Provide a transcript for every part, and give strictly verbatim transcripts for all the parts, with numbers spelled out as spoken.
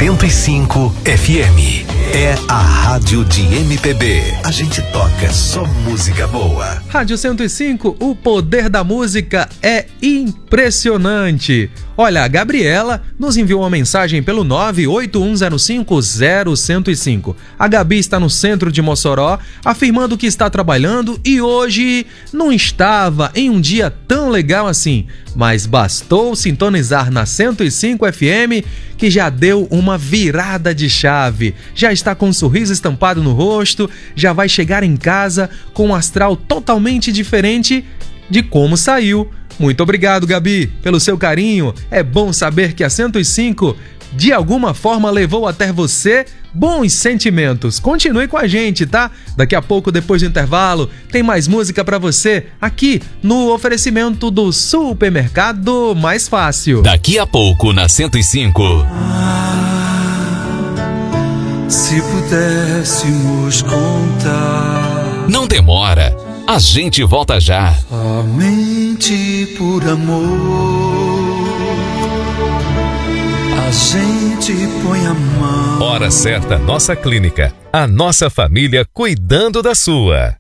cento e cinco F M. É a rádio de M P B. A gente toca só música boa. Rádio cento e cinco, o poder da música é impressionante. Olha, a Gabriela nos enviou uma mensagem pelo nove oito um zero cinco zero um zero cinco. A Gabi está no centro de Mossoró, afirmando que está trabalhando e hoje não estava em um dia tão legal assim, mas bastou sintonizar na cento e cinco F M que já deu uma virada de chave. Já está com um sorriso estampado no rosto, já vai chegar em casa com um astral totalmente diferente de como saiu. Muito obrigado, Gabi, pelo seu carinho. É bom saber que a cento e cinco, de alguma forma, levou até você bons sentimentos. Continue com a gente, tá? Daqui a pouco, depois do intervalo, tem mais música pra você aqui no oferecimento do Supermercado Mais Fácil. Daqui a pouco, na cento e cinco. Ah, se pudéssemos contar. Não demora. A gente volta já. Somente por amor a gente põe a mão. Hora certa, nossa clínica. A nossa família cuidando da sua.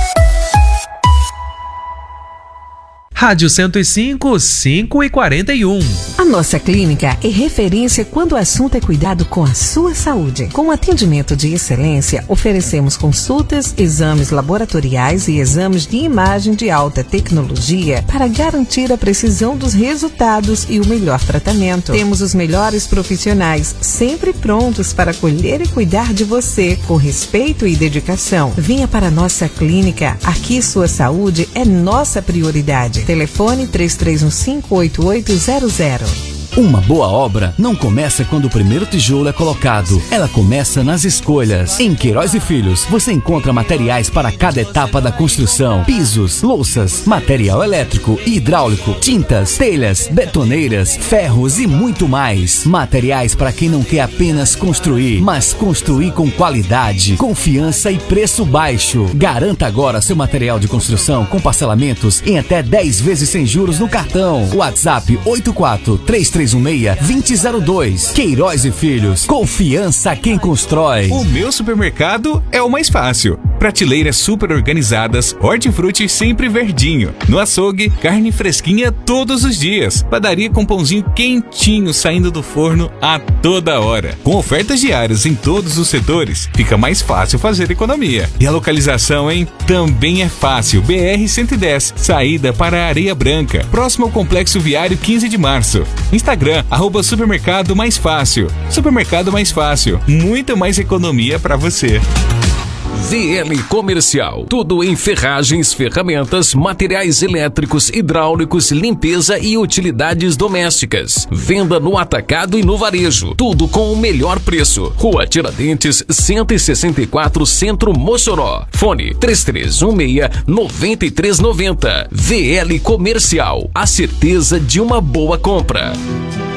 Rádio cento e cinco, cinco e quarenta e um. A nossa clínica é referência quando o assunto é cuidado com a sua saúde. Com atendimento de excelência, oferecemos consultas, exames laboratoriais e exames de imagem de alta tecnologia para garantir a precisão dos resultados e o melhor tratamento. Temos os melhores profissionais sempre prontos para acolher e cuidar de você com respeito e dedicação. Venha para a nossa clínica. Aqui sua saúde é nossa prioridade. Telefone três três um cinco, oito oito zero zero. Uma boa obra não começa quando o primeiro tijolo é colocado. Ela começa nas escolhas. Em Queiroz e Filhos, você encontra materiais para cada etapa da construção. Pisos, louças, material elétrico e hidráulico, tintas, telhas, betoneiras, ferros e muito mais. Materiais para quem não quer apenas construir, mas construir com qualidade, confiança e preço baixo. Garanta agora seu material de construção com parcelamentos em até dez vezes sem juros no cartão. WhatsApp oito quatro três três um seis, dois zero zero dois. Queiroz e Filhos, confiança quem constrói. O meu supermercado é o mais fácil. Prateleiras super organizadas, hortifruti sempre verdinho. No açougue, carne fresquinha todos os dias. Padaria com pãozinho quentinho saindo do forno a toda hora. Com ofertas diárias em todos os setores, fica mais fácil fazer economia. E a localização, hein? Também é fácil. B R cento e dez, saída para a Areia Branca, próximo ao Complexo Viário quinze de março. Instagram, arroba Supermercado Mais Fácil. Supermercado Mais Fácil, muito mais economia para você. V L Comercial, tudo em ferragens, ferramentas, materiais elétricos, hidráulicos, limpeza e utilidades domésticas. Venda no atacado e no varejo, tudo com o melhor preço. Rua Tiradentes, cento e sessenta e quatro, Centro, Mossoró. Fone três três um seis, nove três nove zero. V L Comercial, a certeza de uma boa compra.